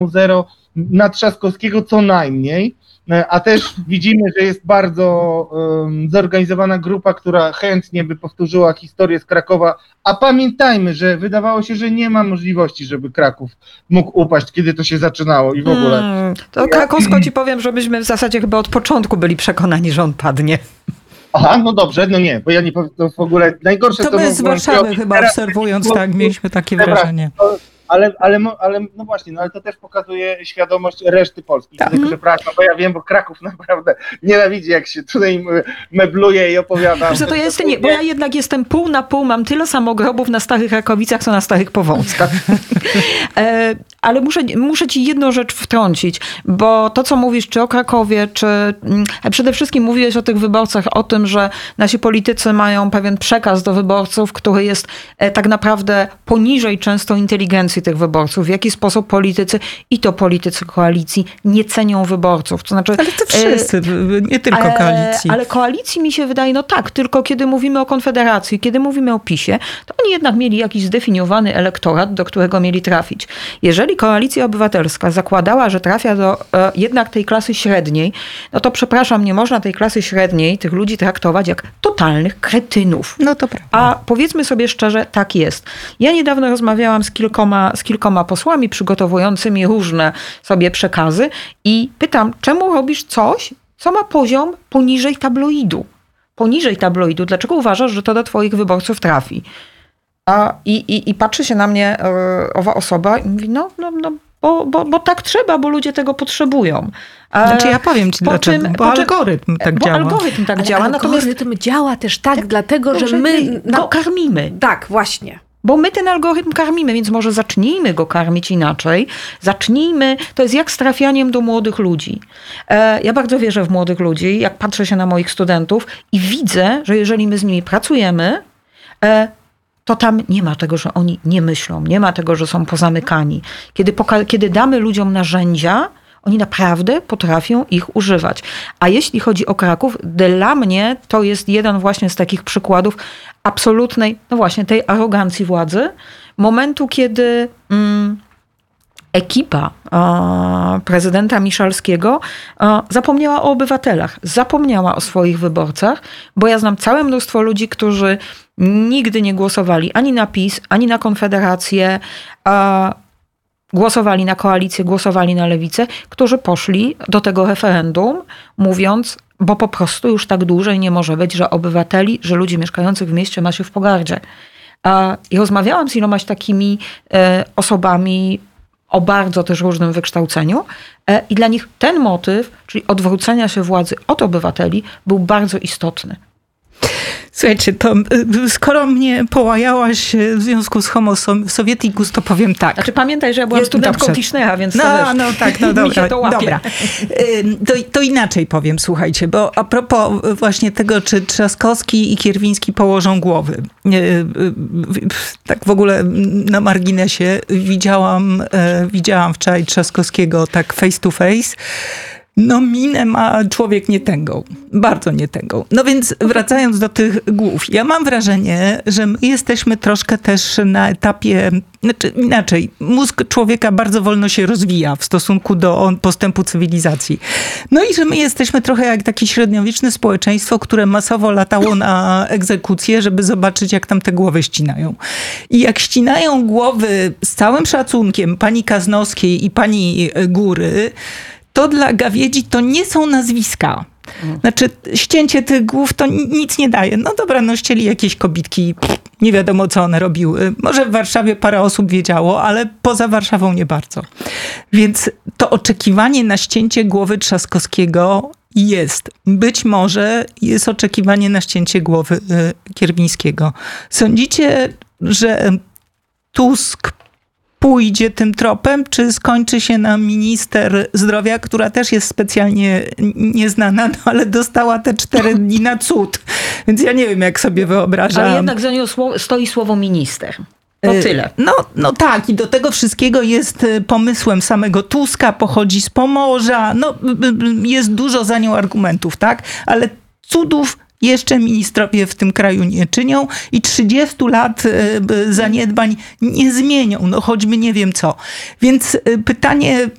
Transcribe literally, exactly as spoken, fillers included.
zero na Trzaskowskiego co najmniej, a też widzimy, że jest bardzo um, zorganizowana grupa, która chętnie by powtórzyła historię z Krakowa, a pamiętajmy, że wydawało się, że nie ma możliwości, żeby Kraków mógł upaść, kiedy to się zaczynało i w ogóle. Hmm, to krakowsko ci powiem, że myśmy w zasadzie chyba od początku byli przekonani, że on padnie. Aha, no dobrze, no nie, bo ja nie powiem, to w ogóle najgorsze to... To my z Warszawy chyba teraz, obserwując, bo, tak, mieliśmy takie dobra, wrażenie. To, ale, ale, ale, no właśnie, no ale to też pokazuje świadomość reszty Polski. Tak. Przepraszam, bo ja wiem, bo Kraków naprawdę nienawidzi, jak się tutaj mebluje i opowiada. Wiesz co, to ja jestem, nie, bo ja jednak jestem pół na pół, mam tyle samo grobów na Starych Rakowicach, co na Starych Powązkach. e, ale muszę, muszę ci jedną rzecz wtrącić, bo to, co mówisz, czy o Krakowie, czy przede wszystkim mówiłeś o tych wyborcach, o tym, że nasi politycy mają pewien przekaz do wyborców, który jest e, tak naprawdę poniżej często inteligencji tych wyborców, w jaki sposób politycy, i to politycy koalicji, nie cenią wyborców. To znaczy, ale to wszyscy, e, nie tylko koalicji. E, ale koalicji mi się wydaje, no tak, tylko kiedy mówimy o Konfederacji, kiedy mówimy o PiSie, to oni jednak mieli jakiś zdefiniowany elektorat, do którego mieli trafić. Jeżeli Koalicja Obywatelska zakładała, że trafia do e, jednak tej klasy średniej, no to przepraszam, nie można tej klasy średniej, tych ludzi traktować jak totalnych kretynów. No to prawda. A powiedzmy sobie szczerze, tak jest. Ja niedawno rozmawiałam z kilkoma z kilkoma posłami przygotowującymi różne sobie przekazy i pytam, czemu robisz coś, co ma poziom poniżej tabloidu? Poniżej tabloidu. Dlaczego uważasz, że to do twoich wyborców trafi? A, i, i, I patrzy się na mnie e, owa osoba i mówi, no, no, no bo, bo, bo tak trzeba, bo ludzie tego potrzebują. E, znaczy ja powiem ci dlaczego, czym, bo algorytm tak bo działa. algorytm tak Ale działa. Algorytm natomiast działa też tak, tak dlatego, że my go karmimy. Tak, właśnie. Bo my ten algorytm karmimy, więc może zacznijmy go karmić inaczej. Zacznijmy, to jest jak z trafianiem do młodych ludzi. E, ja bardzo wierzę w młodych ludzi, jak patrzę się na moich studentów i widzę, że jeżeli my z nimi pracujemy, e, to tam nie ma tego, że oni nie myślą, nie ma tego, że są pozamykani. Kiedy, poka- kiedy damy ludziom narzędzia, oni naprawdę potrafią ich używać. A jeśli chodzi o Kraków, dla mnie to jest jeden właśnie z takich przykładów absolutnej, no właśnie, tej arogancji władzy. Momentu, kiedy mm, ekipa e, prezydenta Miszalskiego e, zapomniała o obywatelach, zapomniała o swoich wyborcach, bo ja znam całe mnóstwo ludzi, którzy nigdy nie głosowali ani na PiS, ani na Konfederację, a głosowali na koalicję, głosowali na lewicę, którzy poszli do tego referendum mówiąc, bo po prostu już tak dłużej nie może być, że obywateli, że ludzi mieszkających w mieście ma się w pogardzie. I rozmawiałam z ilomaś takimi osobami o bardzo też różnym wykształceniu i dla nich ten motyw, czyli odwrócenia się władzy od obywateli, był bardzo istotny. Słuchajcie, to skoro mnie połajałaś w związku z homo sovieticus, to powiem tak. Znaczy pamiętaj, że ja byłam studentką Tischnera, więc no, to wiesz, no tak, no dobra, to łapie. dobra. To, to inaczej powiem, słuchajcie, bo a propos właśnie tego, czy Trzaskowski i Kierwiński położą głowy. Tak w ogóle na marginesie widziałam, widziałam wczoraj Trzaskowskiego tak face to face. No minę ma człowiek nie tęgą. Bardzo nie tęgą. No więc wracając do tych głów. Ja mam wrażenie, że my jesteśmy troszkę też na etapie, znaczy inaczej, mózg człowieka bardzo wolno się rozwija w stosunku do postępu cywilizacji. No i że my jesteśmy trochę jak takie średniowieczne społeczeństwo, które masowo latało na egzekucję, żeby zobaczyć, jak tam te głowy ścinają. I jak ścinają głowy z całym szacunkiem pani Kaznowskiej i pani Góry, to dla gawiedzi to nie są nazwiska. Znaczy, ścięcie tych głów to nic nie daje. No dobra, no ścieli jakieś kobitki, nie wiadomo co one robiły. Może w Warszawie parę osób wiedziało, ale poza Warszawą nie bardzo. Więc to oczekiwanie na ścięcie głowy Trzaskowskiego jest. Być może jest oczekiwanie na ścięcie głowy Kierwińskiego. Sądzicie, że Tusk pójdzie tym tropem, czy skończy się na minister zdrowia, która też jest specjalnie nieznana, no ale dostała te cztery dni na cud. Więc ja nie wiem, jak sobie wyobrażam. Ale jednak za nią stoi słowo minister. To tyle. No, no tak, i do tego wszystkiego jest pomysłem samego Tuska, pochodzi z Pomorza, no jest dużo za nią argumentów, tak? Ale cudów jeszcze ministrowie w tym kraju nie czynią i trzydzieści lat zaniedbań nie zmienią, no choćby nie wiem co. Więc pytanie